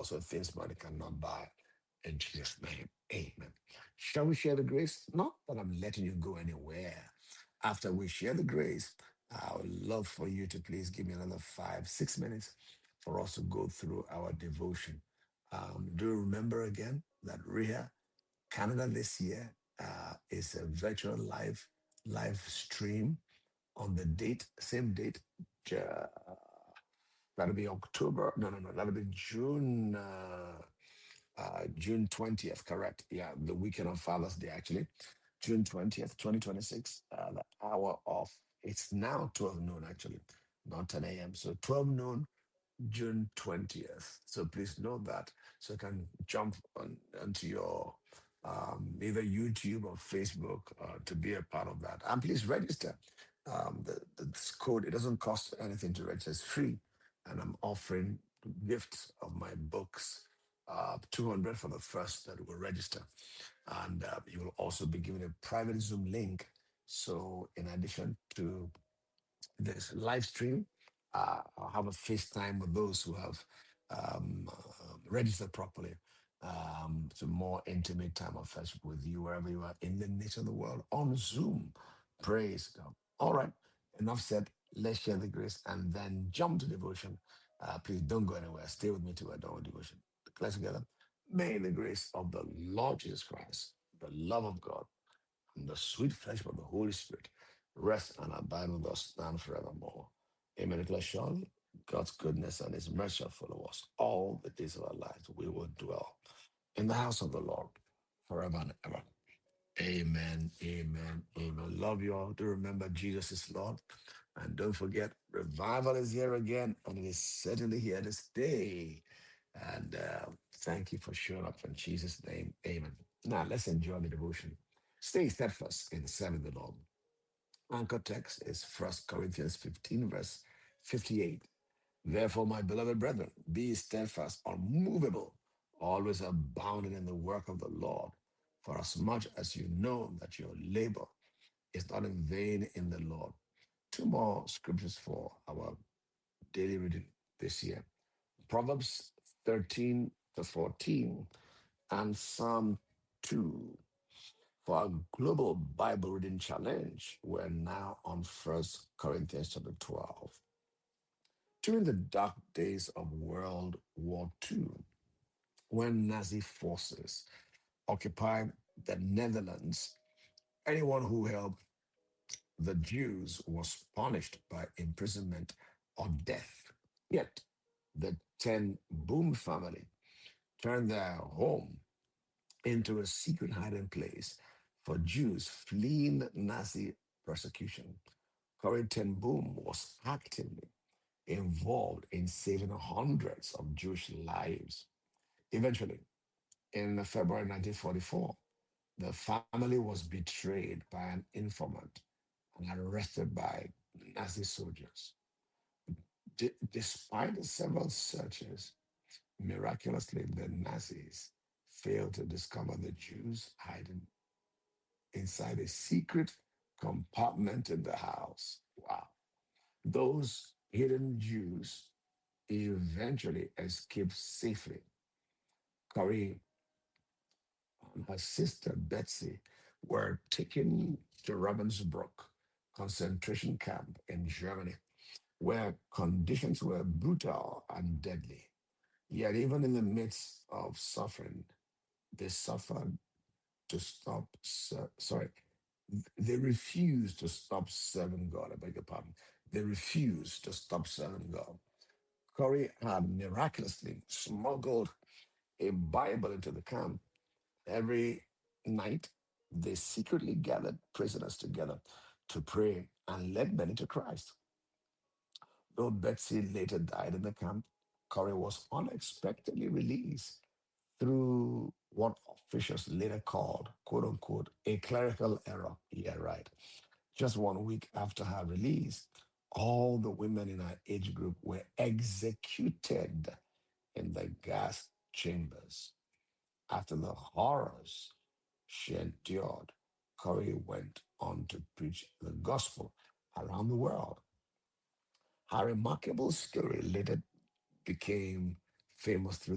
also things money cannot buy. In Jesus' name, amen. Shall we share the grace? Not that I'm letting you go anywhere. After we share the grace, I would love for you to please give me another 5, 6 minutes for us to go through our devotion. Do remember again that RIA Canada this year is a virtual live stream on the date, same date. uh, That'll be October. No, no, no. That'll be June. June 20th. Correct. Yeah, the weekend of Father's Day, actually. June 20th, 2026. The hour of. It's now 12 noon, actually, not 10 a.m. So 12 noon June 20th. So please note that so you can jump onto your either YouTube or Facebook to be a part of that. And please register. This code, it doesn't cost anything to register, it's free. And I'm offering gifts of my books, 200 for the first that will register. And you will also be given a private Zoom link. So, in addition to this live stream. I'll have a FaceTime with those who have registered properly. So more intimate time of fellowship with you wherever you are in the nation of the world on Zoom. Praise God. All right, enough said. Let's share the grace and then jump to devotion. Please don't go anywhere. Stay with me to our dawn devotion. Let's together. May the grace of the Lord Jesus Christ, the love of God, and the sweet fellowship of the Holy Spirit rest and abide with us now and forevermore. Amen. Declare surely God's goodness and his mercy shall follow us all the days of our lives. We will dwell in the house of the Lord forever and ever. Amen. Amen. Amen. Love you all. Do remember Jesus is Lord. And don't forget, revival is here again, and it is certainly here to stay. And thank you for showing up in Jesus' name. Amen. Now let's enjoy the devotion. Stay steadfast in serving the Lord. Anchor text is 1 Corinthians 15, verse 58. Therefore, my beloved brethren, be steadfast, unmovable, always abounding in the work of the Lord, for as much as you know that your labor is not in vain in the Lord. Two more scriptures for our daily reading this year. Proverbs 13 to 14 and Psalm 2. For our global Bible reading challenge, we're now on 1 Corinthians chapter 12. During the dark days of World War II, when Nazi forces occupied the Netherlands, anyone who helped the Jews was punished by imprisonment or death. Yet, the Ten Boom family turned their home into a secret hiding place for Jews fleeing Nazi persecution. Corrie ten Boom was actively involved in saving hundreds of Jewish lives. Eventually, in February 1944, the family was betrayed by an informant and arrested by Nazi soldiers. Despite several searches, miraculously, the Nazis failed to discover the Jews hiding inside a secret compartment in the house. Wow. Those hidden Jews eventually escaped safely. Corrie and her sister Betsy were taken to Ravensbrück concentration camp in Germany, where conditions were brutal and deadly. Yet, even in the midst of suffering, they suffered to stop. Sorry, they refused to stop serving God. I beg your pardon. They refused to stop serving God. Corey had miraculously smuggled a Bible into the camp. Every night, they secretly gathered prisoners together to pray and led many to Christ. Though Betsy later died in the camp, Corey was unexpectedly released through what officials later called, quote unquote, a clerical error. Yeah, right. Just 1 week after her release, all the women in her age group were executed in the gas chambers. After the horrors she endured, Corrie went on to preach the gospel around the world. Her remarkable story later became famous through